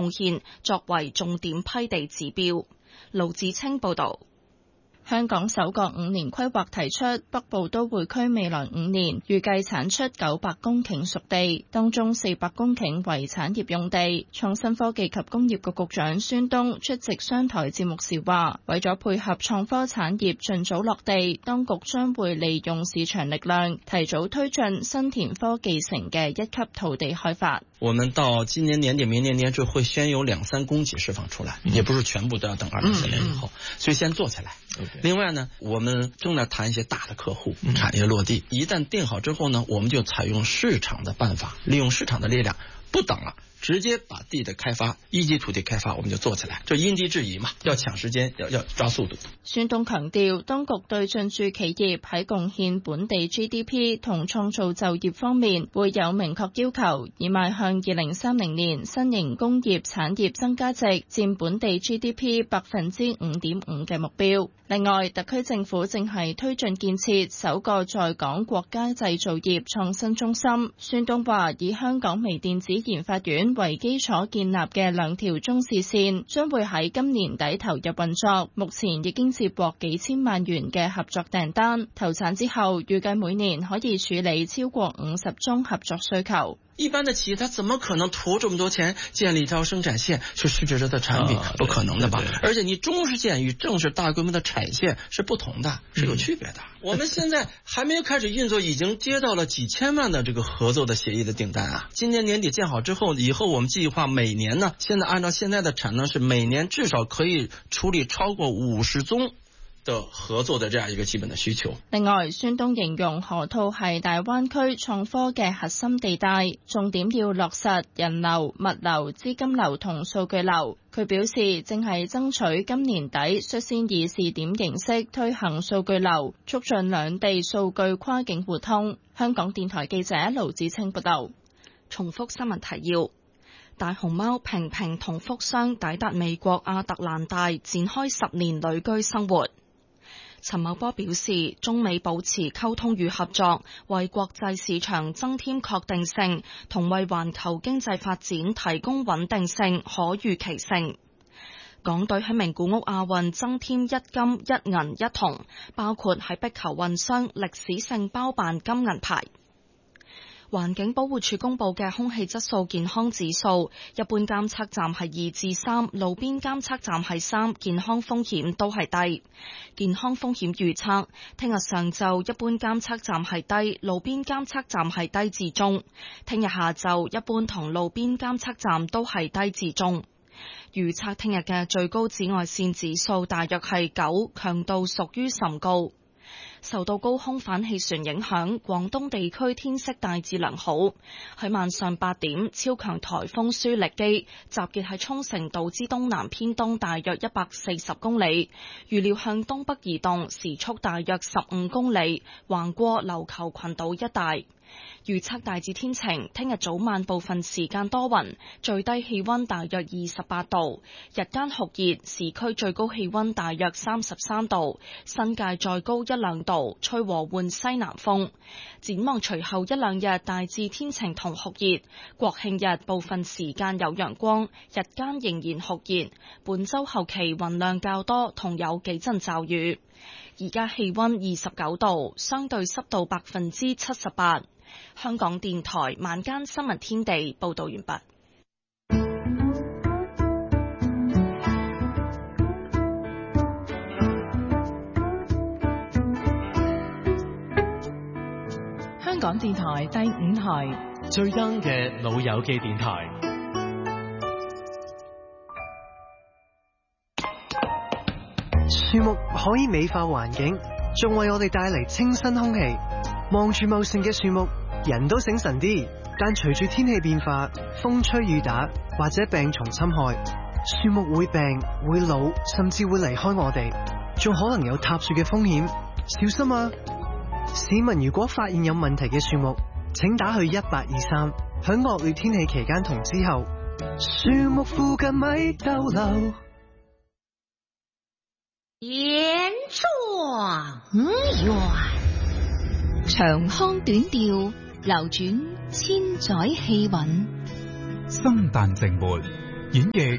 貢獻作為重點批地指標。盧子清報導。 香港首個5年規劃提出，北部都會區未來5年預計產出900公頃熟地，當中400公頃為產業用地。創新科技及工業局局長孫東出席商台節目時話，為咗配合創科產業盡早落地，當局將會利用市場力量，提早推進新田科技城嘅1級土地開發。 我們到今年年底、明年年初會先有2-3公頃釋放出來，也不是全部都要等2024年以後，所以先做起來。另外呢，我們正在談一些大的客戶，產業落地，一旦定好之後呢，我們就採用市場的辦法，利用市場的力量，不等了，直接把地的開發1級土地開發我們就做起來，就因地制宜嘛，要搶時間，要抓速度。 孫東強調，當局對進駐企業喺貢獻本地 GDP 同創造就業方面會有明確要求，以邁向2030年新型工業產業增加值佔本地 GDP 5.5%嘅目標。另外，特區政府正係推進建設首個在港國家製造業創新中心。孫東話，以香港微電子研發院為基礎建立嘅2條中視線，將會喺今年底投入運作。目前已經接獲幾千萬元嘅合作訂單，投產之後預計每年可以處理超過50宗合作需求。 一般的企業，它怎麼可能投這麼多錢建立一條生產線去試製這個產品？不可能的吧？而且你中視線與正式大規模的產線是不同的，是有區別的。我們現在還沒有開始運作，已經接到了幾千萬的這個合作的協議的訂單啊！今年年底建好之後，以後我們計劃每年呢，現在按照現在的產能是每年至少可以處理超過50宗的合作的這樣一個基本的需求。 另外，孫東形容河套係大灣區創科嘅核心地帶，重點要落實人流、物流、資金流同數據流。佢表示，正係爭取今年底率先以試點形式推行數據流，促進兩地數據跨境互通。香港電台記者盧子清報道。 重複新聞提要：大熊貓平平同福箱抵達美國亞特蘭大，展開10年旅居生活。陳茂波表示，中美保持溝通與合作，為國際市場增添確定性，同為環球經濟發展提供穩定性、可預期性。港隊喺名古屋亞運增添1金1銀1銅，包括喺壁球混雙歷史性包辦金銀牌。環境保護署公布嘅空氣質素健康指數，一般監測站係2至3，路邊監測站係3，健康風險都係低。健康風險預測，聽日上晝一般監測站係低，路邊監測站係低至中。聽日下晝一般同路邊監測站都係低至中。預測聽日嘅最高紫外線指數大約係9，強度屬於甚高。受到高空反氣旋影響，廣東地區天色大致良好。喺晚上8點，超強颱風舒力基集結喺沖繩島之東南偏東大約140公里，預料向東北移動，時速大約15公里，橫過琉球群島一帶。預測大致天晴，聽日早晚部分時間多雲，最低氣溫大約28度，日間酷熱，市區最高氣溫大約33度，新界再高1-2度，吹和緩西南風。展望隨後1-2日大致天晴同酷熱，國慶日部分時間有陽光，日間仍然酷熱。本周後期雲量較多，同有幾陣驟雨。而家氣溫29度，相對濕度78%。香港電台晚間新聞天地報道完畢。 香港電台第5台最 young 嘅老友記電台。 樹木可以美化環境，仲為我哋帶嚟清新空氣。望住茂盛嘅樹木，人都醒神啲。但隨住天氣變化，風吹雨打或者病蟲侵害，樹木會病、會老，甚至會離開我哋，仲可能有塌樹嘅風險。小心啊！市民如果發現有問題嘅樹木，請打去1823，響惡劣天氣期間同之後，樹木附近咪逗留。 言狀遠， 長腔短調，流轉千載氣韻。 生旦淨末， 演繹